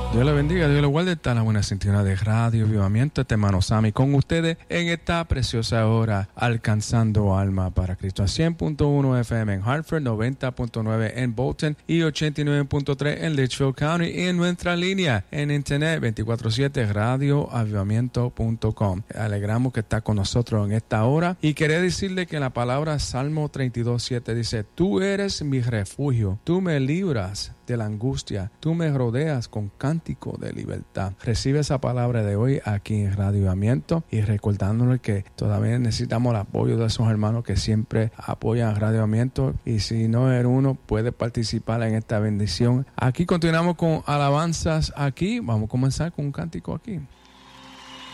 Dios le bendiga, Dios le guarde. Está la buena sintonía de Radio Avivamiento. Este hermano Sammy con ustedes en esta preciosa hora, alcanzando alma para Cristo. A 100.1 FM en Hartford, 90.9 en Bolton y 89.3 en Litchfield County. Y en nuestra línea en internet 24/7 radioavivamiento.com. Alegramos que está con nosotros en esta hora. Y quería decirle que la palabra Salmo 32:7 dice: Tú eres mi refugio, tú me libras de la angustia, tú me rodeas con cántico de libertad. Recibe esa palabra de hoy aquí en Radio Avivamiento y recordándole que todavía necesitamos el apoyo de esos hermanos que siempre apoyan a Radio Avivamiento, y si no eres uno, puede participar en esta bendición. Aquí continuamos con alabanzas aquí. Vamos a comenzar con un cántico aquí.